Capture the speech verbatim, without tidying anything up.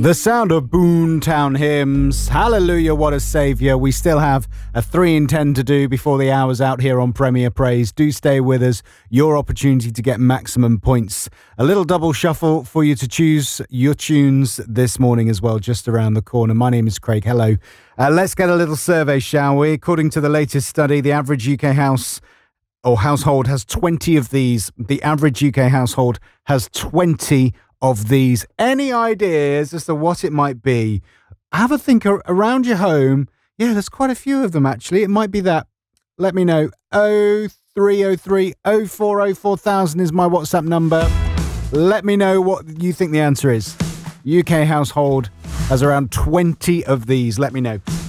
The sound of Boomtown hymns. Hallelujah, what a saviour. We still have a three in ten to do before the hour's out here on Premier Praise. Do stay with us. Your opportunity to get maximum points. A little double shuffle for you to choose your tunes this morning as well, just around the corner. My name is Craig. Hello. Uh, let's get a little survey, shall we? According to the latest study, the average U K house or household has twenty of these. The average U K household has twenty of these. Any ideas as to what it might be? Have a think around your home. Yeah, there's quite a few of them actually. It might be that. Let me know. oh three oh three oh four oh four thousand is my WhatsApp number. Let me know what you think the answer is. U K household has around twenty of these. Let me know.